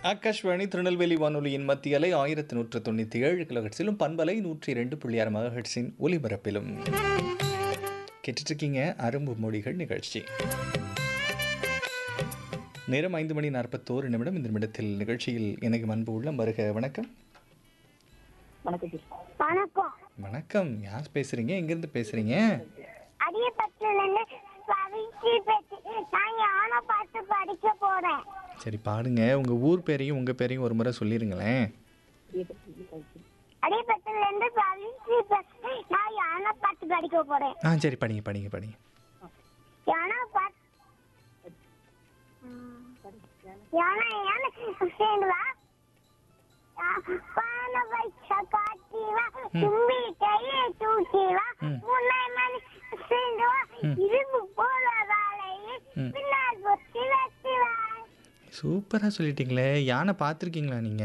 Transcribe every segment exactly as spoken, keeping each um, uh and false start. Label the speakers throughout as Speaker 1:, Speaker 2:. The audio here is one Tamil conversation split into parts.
Speaker 1: ஆகாஷ்வாணி திருநெல்வேலி வானொலியின் மத்திய அலை ஆயிரத்தி நூற்று தொண்ணூற்றி ஏழு கிலோஹெட்ஸிலும் பண்பலை நூற்றி இரண்டு புள்ளி ஆறு மெகாஹெட்ஸின் ஒலிபரப்பிலும் கேட்டுட்ருக்கீங்க அரும்பு மொழிகள் நிகழ்ச்சி. நேரம் ஐந்து மணி நாற்பத்தோரு நிமிடம். இந்த நிமிடத்தில் நிகழ்ச்சியில் எனக்கு அன்பு உள்ள வருக. வணக்கம்.
Speaker 2: வணக்கம்.
Speaker 1: வணக்கம். யார் பேசுறீங்க? எங்கிருந்து பேசுறீங்க?
Speaker 2: பாட்டு படிக்க போறேன்.
Speaker 1: சரி, பாடுங்க. உங்க ஊர் பேரையும் உங்க பேரையும் ஒரு முறை சொல்லிருங்களேன்.
Speaker 2: அடிப்பட்டில இருந்து பவித்ரி பேசுறேன். நான் யானை பாட்டு படிக்க போறேன்.
Speaker 1: ஆ சரி, படிங்க படிங்க படிங்க.
Speaker 2: யானை பாட்டு யானை யானை சேர்ந்து வா. பான வைச்ச காட்டி வா. தும்பி கையை தூக்கி வா. முன்னை மணி சேர்ந்து வா. இரும்பு போல வாழையில் பின்னால் பொத்தி வச்சு வா.
Speaker 1: சூப்பரா சொல்லிட்டீங்களே. யானை பார்த்துருக்கீங்களா நீங்க?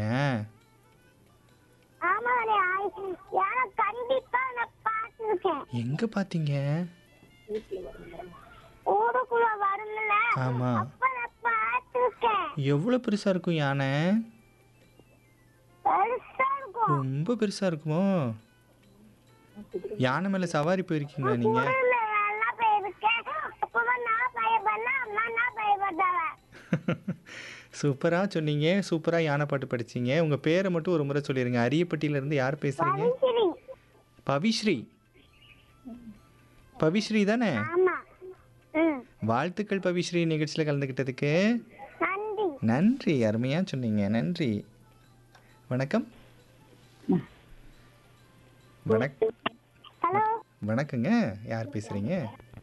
Speaker 2: ஆமாண்ணே, யானை கண்டிப்பா நான் பார்த்துருக்கேன்.
Speaker 1: எங்க பார்த்தீங்க?
Speaker 2: ஊருக்குள்ள வரும்ல,
Speaker 1: ஆமா.
Speaker 2: அப்ப நான் பார்த்துருக்கேன்.
Speaker 1: எவ்வளவு பெருசா இருக்கும் யானை?
Speaker 2: பெருசா இருக்கும்.
Speaker 1: ரொம்ப பெருசா இருக்குமோ? யானை மேல சவாரி போயிருக்கீங்களா நீங்க?
Speaker 2: ஊர்ல எல்லாம் போயிருக்கேன். அப்பதான் நான் பயப்படல, அம்மா நான் பயப்பட்டாங்க.
Speaker 1: சூப்பரா சொன்னீங்க. சூப்பரா யானை பாட்டு படிச்சீங்க. உங்க பேரை மட்டும் ஒரு முறை சொல்லிருங்க. அரியப்பட்டியில இருந்து யார் பேசுறீங்க?
Speaker 2: பவிஸ்ரீ.
Speaker 1: பவிஸ்ரீ. பவிஸ்ரீ தானே?
Speaker 2: ஆமா. ம்.
Speaker 1: வாழ்த்துக்கள் பவிஸ்ரீ, நிகழ்ச்சியில் கலந்துக்கிட்டதுக்கு
Speaker 2: நன்றி.
Speaker 1: நன்றி. அருமையா சொன்னீங்க. நன்றி. வணக்கம். வணக்கம்.
Speaker 2: ஹலோ.
Speaker 1: வணக்கங்க. யார் பேசுறீங்க?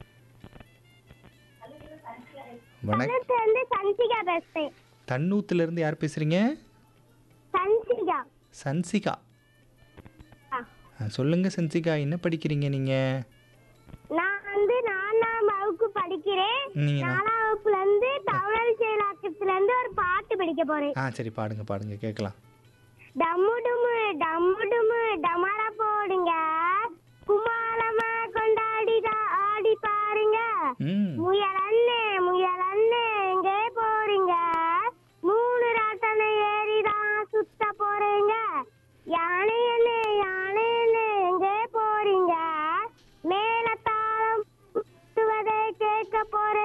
Speaker 1: வணக்கம்.
Speaker 2: தன்னூத்துல இருந்து சன்சிகா பேசுறேன்.
Speaker 1: தன்னூத்துல இருந்து யார் பேசுறீங்க?
Speaker 2: சன்சிகா.
Speaker 1: சன்சிகா.
Speaker 2: ஆ.
Speaker 1: ஆ, சொல்லுங்க சன்சிகா, என்ன படிக்கிறீங்க நீங்க?
Speaker 2: நான் வந்து நாலாம் வகுப்பு படிக்கிறேன்.
Speaker 1: நீங்க நா-
Speaker 2: நாலாம் வகுப்புல இருந்து தமிழ் செயலாக்கத்துல இருந்து ஒரு பாட்டு படிக்க போறேன்.
Speaker 1: ஆ சரி, பாடுங்க பாடுங்க கேட்கலாம்.
Speaker 2: டம்மு டும்மு டம்மு டும்மு டமரா போடுங்க, குமாரமா கொண்டாடி ஆடி பாருங்க.
Speaker 1: ம்
Speaker 2: முயல் அண்ணே முயல் அண்ணே எங்கே போறீங்க, மூணு ராட்டனை ஏறிதான் சுத்த போறீங்க. யானை அண்ணே யானை அண்ணே எங்கே போறீங்க, மேல தாளம் சுத்துவதை கேட்க போறேன்.